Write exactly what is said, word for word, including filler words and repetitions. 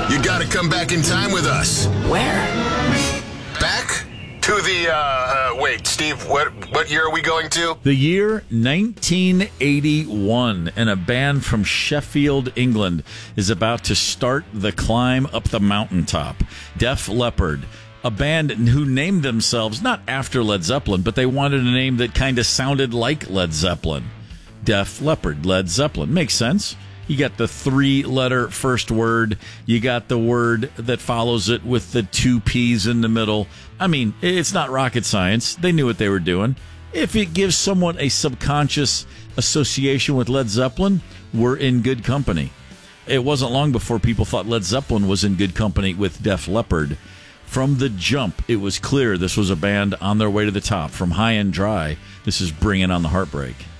You gotta come back in time with us. Where? Back to the, uh, uh, wait, Steve, what what year are we going to? The year nineteen eighty-one, and a band from Sheffield, England, is about to start the climb up the mountaintop. Def Leppard, a band who named themselves not after Led Zeppelin, but they wanted a name that kind of sounded like Led Zeppelin. Def Leppard, Led Zeppelin. Makes sense. You got the three-letter first word. You got the word that follows it with the two P's in the middle. I mean, it's not rocket science. They knew what they were doing. If it gives someone a subconscious association with Led Zeppelin, we're in good company. It wasn't long before people thought Led Zeppelin was in good company with Def Leppard. From the jump, it was clear this was a band on their way to the top. From High and Dry, this is Bringing on the Heartbreak.